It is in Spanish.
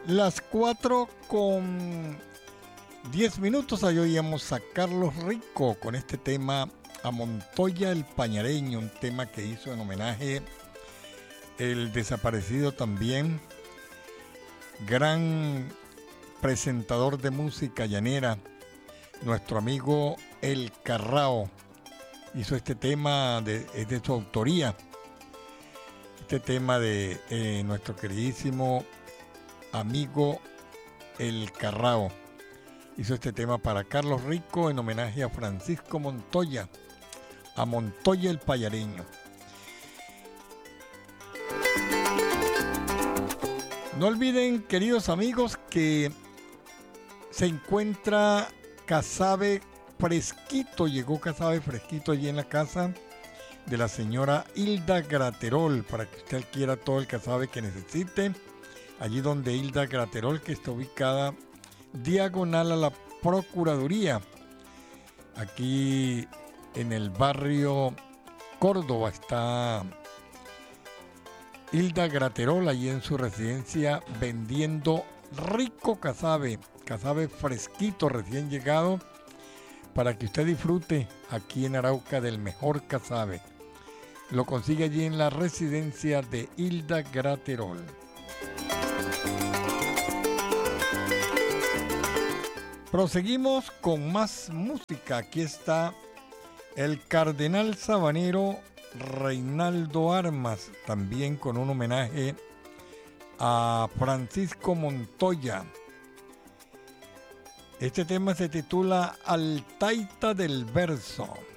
Las 4:10. Ahí oíamos a Carlos Rico con este tema A Montoya el Pañareño, un tema que hizo en homenaje el desaparecido también gran presentador de música llanera, nuestro amigo El Carrao. Hizo este tema, es de su autoría, este tema de nuestro queridísimo amigo El Carrao. Hizo este tema para Carlos Rico en homenaje a Francisco Montoya, a Montoya el Payareño. No olviden, queridos amigos, que se encuentra casabe fresquito, llegó casabe fresquito allí en la casa de la señora Hilda Graterol, para que usted adquiera todo el casabe que necesite, allí donde Hilda Graterol, que está ubicada diagonal a la Procuraduría, aquí en el barrio Córdoba, está Hilda Graterol, allí en su residencia, vendiendo rico casabe fresquito, recién llegado, para que usted disfrute aquí en Arauca del mejor casabe. Lo consigue allí en la residencia de Hilda Graterol. Proseguimos con más música. Aquí está el cardenal sabanero Reinaldo Armas, también con un homenaje a Francisco Montoya. Este tema se titula Al Taita del Verso.